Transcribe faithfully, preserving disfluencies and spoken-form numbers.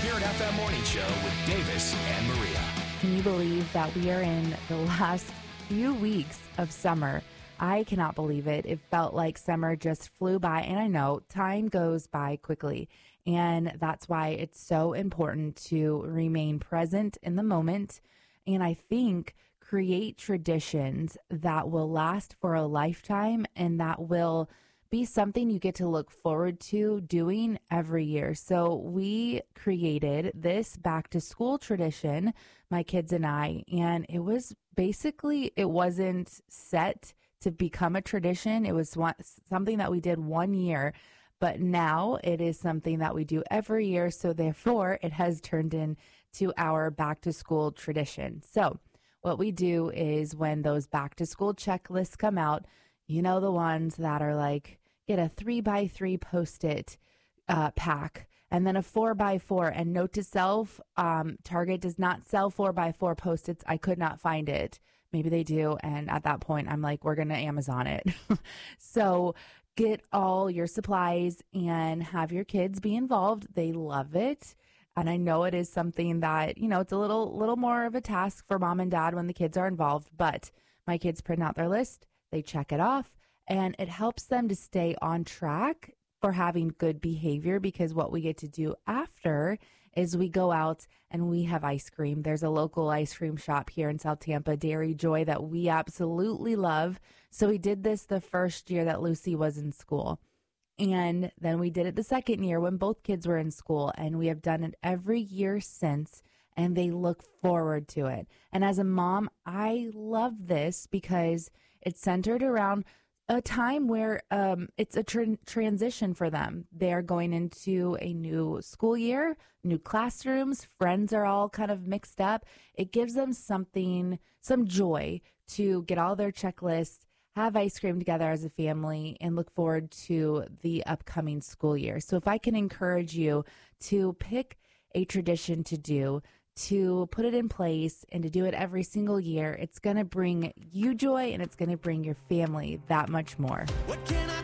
Spirit F M Morning Show with Davis and Maria. Can you believe that we are in the last few weeks of summer? I cannot believe it. It felt like summer just flew by, and I know time goes by quickly, and that's why it's so important to remain present in the moment, and I think create traditions that will last for a lifetime and that will be something you get to look forward to doing every year. So we created this back to school tradition, my kids and I, and it was basically, it wasn't set to become a tradition. It was one, something that we did one year, but now it is something that we do every year. So therefore it has turned into our back to school tradition. So what we do is when those back to school checklists come out, you know, the ones that are like, get a three by three Post-it uh, pack and then a four by four. And note to self, um, Target does not sell four by four Post-its. I could not find it. Maybe they do. And at that point, I'm like, we're going to Amazon it. So get all your supplies and have your kids be involved. They love it. And I know it is something that, you know, it's a little, little more of a task for mom and dad when the kids are involved, but my kids print out their list, they check it off, and it helps them to stay on track for having good behavior, because what we get to do after is we go out and we have ice cream. There's a local ice cream shop here in South Tampa, Dairy Joy, that we absolutely love. So we did this the first year that Lucy was in school. And then we did it the second year when both kids were in school, and we have done it every year since, and they look forward to it. And as a mom, I love this because it's centered around a time where um, it's a tr- transition for them. They're going into a new school year, new classrooms, friends are all kind of mixed up. It gives them something, some joy to get all their checklists, have ice cream together as a family, and look forward to the upcoming school year. So if I can encourage you to pick a tradition to do, to put it in place, and to do it every single year, it's going to bring you joy and it's going to bring your family that much more. What can I